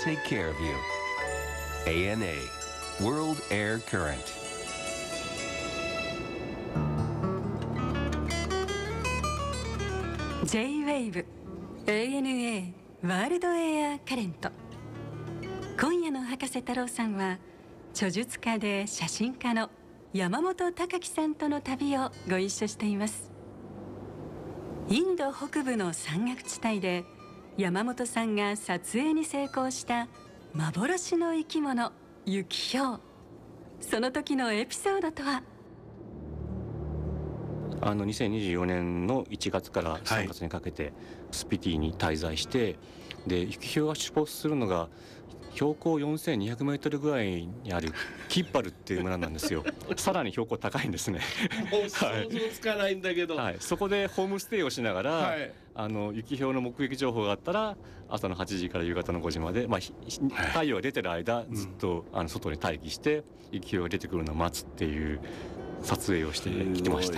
take care of you. ANA World Air Current. J-WAVE ANA ワールドエアカレント。今夜の博士太郎さんは著述家で写真家の山本隆樹さんとの旅をご一緒しています。インド北部の山岳地帯で山本さんが撮影に成功した幻の生き物ユキヒョウ。その時のエピソードとは。 2024年の1月から3月にかけてスピティに滞在して、でユキヒョウが出没するのが標高4200メートルぐらいにあるキッパルっていう村なんですよ。さらに標高高いんですね。 もう想像つかないんだけど、 そこでホームステイをしながら、ユキヒョウの目撃情報があったら朝の8時から夕方の5時まで、太陽が出てる間ずっと外に待機してユキヒョウが出てくるのを待つっていう撮影をしてきてました。